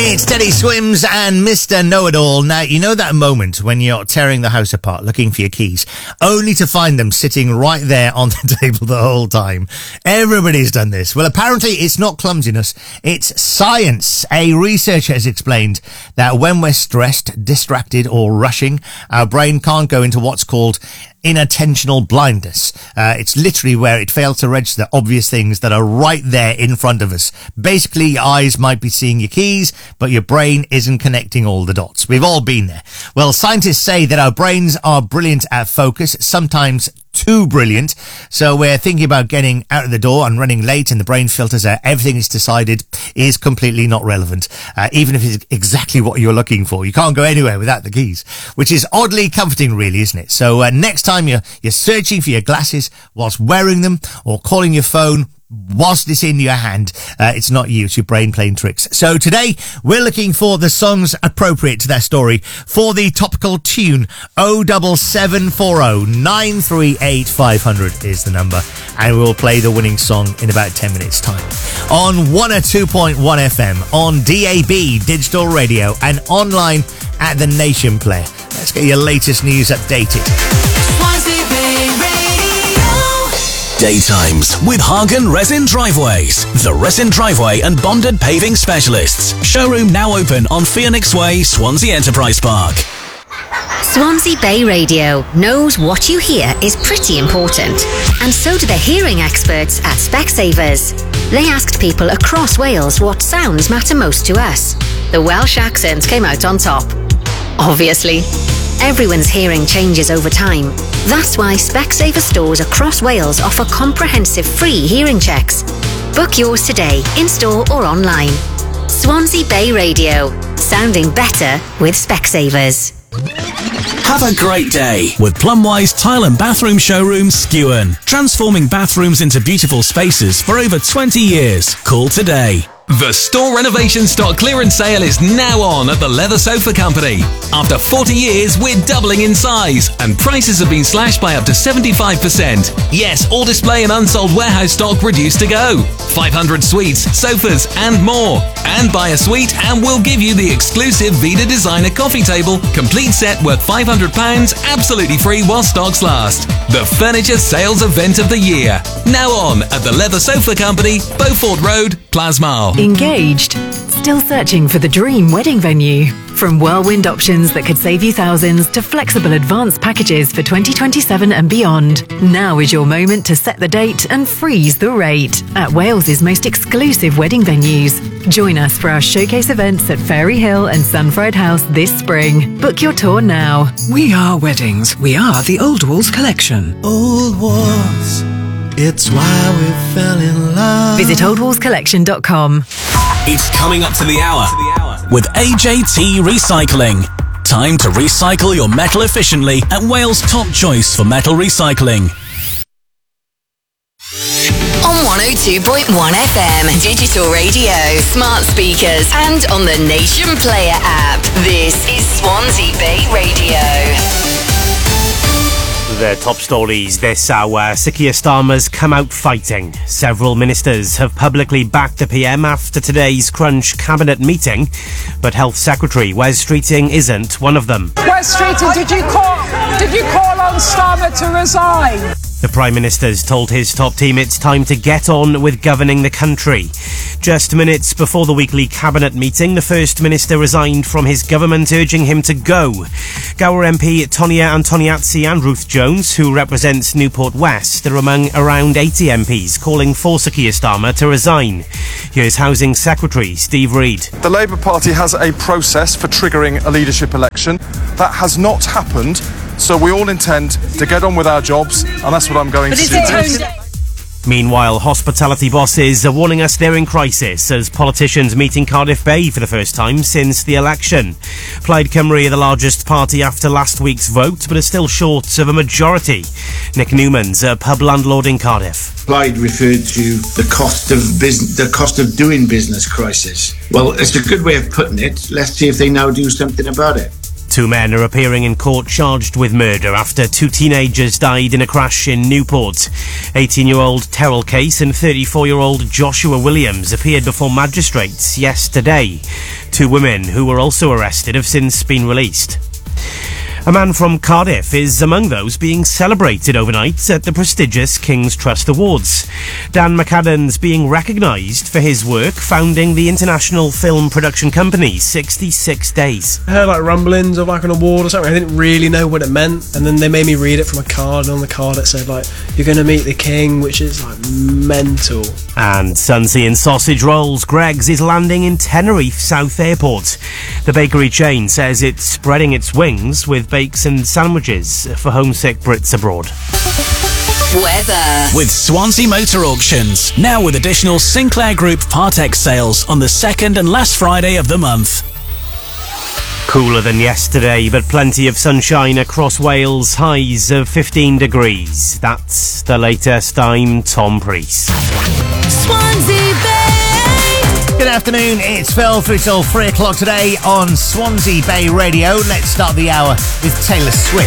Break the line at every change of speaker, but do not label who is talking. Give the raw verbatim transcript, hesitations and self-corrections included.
It's Teddy Swims and Mister Know-It-All. Now, you know that moment when you're tearing the house apart looking for your keys, only to find them sitting right there on the table the whole time? Everybody's done this. Well, apparently it's not clumsiness, it's science. A researcher has explained that when we're stressed, distracted or rushing, our brain can't go into what's called inattentional blindness. Uh, it's literally where it fails to register obvious things that are right there in front of us. Basically, your eyes might be seeing your keys, but your brain isn't connecting all the dots. We've all been there. Well, scientists say that our brains are brilliant at focus, sometimes too brilliant. So we're thinking about getting out of the door and running late, and the brain filters out everything is decided is completely not relevant, uh, even if it's exactly what you're looking for. You can't go anywhere without the keys, which is oddly comforting, really, isn't it? So uh, next time you're you're searching for your glasses whilst wearing them, or calling your phone whilst it's in your hand, uh, it's not you, it's your brain playing tricks. So today we're looking for the songs appropriate to their story for the topical tune. oh seven seven four oh nine three eight five hundred is the number, and we'll play the winning song in about ten minutes time on one oh two point one F M, on D A B digital radio, and online at the Nation Player. Let's get your latest news updated.
Daytimes with Hagen Resin Driveways, the resin driveway and bonded paving specialists. Showroom now open on Phoenix Way, Swansea Enterprise Park.
Swansea Bay Radio knows what you hear is pretty important, and so do the hearing experts at Specsavers. They asked people across Wales what sounds matter most to us. The Welsh accent came out on top. Obviously. Everyone's hearing changes over time. That's why Specsaver stores across Wales offer comprehensive free hearing checks. Book yours today, in-store or online. Swansea Bay Radio. Sounding better with Specsavers.
Have a great day with Plumwise Tile and Bathroom Showroom, Skewen. Transforming bathrooms into beautiful spaces for over twenty years. Call today.
The store renovation stock clearance sale is now on at the Leather Sofa Company. After forty years, we're doubling in size, and prices have been slashed by up to seventy-five percent. Yes, all display and unsold warehouse stock reduced to go. five hundred suites, sofas, and more. And buy a suite and we'll give you the exclusive Vida Designer coffee table, complete set worth five hundred pounds, absolutely free while stocks last. The furniture sales event of the year. Now on at the Leather Sofa Company, Beaufort Road, Plasmar.
Engaged? Still searching for the dream wedding venue? From whirlwind options that could save you thousands to flexible advanced packages for twenty twenty-seven and beyond, now is your moment to set the date and freeze the rate at Wales's most exclusive wedding venues. Join us for our showcase events at Fairy Hill and Sunfried House this spring. Book your tour now.
We are weddings. We are the Old Walls Collection.
Old Walls, it's why we fell in love.
Visit old walls collection dot com.
It's coming up to the hour with A J T Recycling. Time to recycle your metal efficiently at Wales' top choice for metal recycling.
On one oh two point one F M, digital radio, smart speakers, and on the Nation Player app. This is Swansea Bay Radio.
The top stories this hour. Sir Keir Starmer's come out fighting. Several ministers have publicly backed the P M after today's Crunch cabinet meeting, but Health Secretary Wes Streeting isn't one of them.
Wes Streeting, did you call, did you call on Starmer to resign?
The Prime Minister's told his top team it's time to get on with governing the country. Just minutes before the weekly cabinet meeting, the First Minister resigned from his government, urging him to go. Gower M P Tonia Antoniazzi and Ruth Jones, who represents Newport West, are among around eighty M Ps calling for Sir Keir Starmer to resign. Here's Housing Secretary Steve Reid.
The Labour Party has a process for triggering a leadership election. That has not happened. So we all intend to get on with our jobs, and that's what I'm going but to do.
Meanwhile, hospitality bosses are warning us they're in crisis as politicians meet in Cardiff Bay for the first time since the election. Plaid Cymru are the largest party after last week's vote, but are still short of a majority. Nick Newman's a pub landlord in Cardiff.
Plaid referred to the cost of business, the cost of doing business crisis. Well, it's a good way of putting it. Let's see if they now do something about it.
Two men are appearing in court charged with murder after two teenagers died in a crash in Newport. eighteen-year-old Terrell Case and thirty-four-year-old Joshua Williams appeared before magistrates yesterday. Two women who were also arrested have since been released. A man from Cardiff is among those being celebrated overnight at the prestigious King's Trust Awards. Dan McAdam's being recognised for his work founding the international film production company sixty-six days.
I heard like rumblings of like an award or something. I didn't really know what it meant, and then they made me read it from a card, and on the card it said like, you're going to meet the king, which is like mental.
And Sunsea and Sausage Rolls Greggs is landing in Tenerife South Airport. The bakery chain says it's spreading its wings with bakes and sandwiches for homesick Brits abroad.
Weather. With Swansea Motor Auctions. Now with additional Sinclair Group Part-X sales on the second and last Friday of the month.
Cooler than yesterday, but plenty of sunshine across Wales, highs of fifteen degrees. That's the latest. I'm Tom Priest.
Swansea Bay! Good afternoon, it's Phil through till three o'clock today on Swansea Bay Radio. Let's start the hour with Taylor Swift.